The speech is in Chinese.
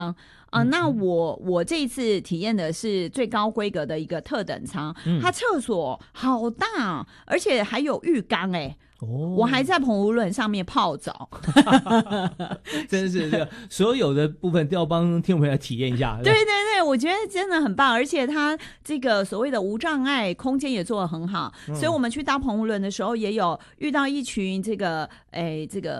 那我这一次体验的是最高规格的一个特等舱，它厕所好大，而且还有浴缸我还在澎湖轮上面泡澡真是这个所有的部分都要帮听众朋友体验一下。 对对对，我觉得真的很棒，而且它这个所谓的无障碍空间也做得很好，所以我们去搭澎湖轮的时候也有遇到一群这个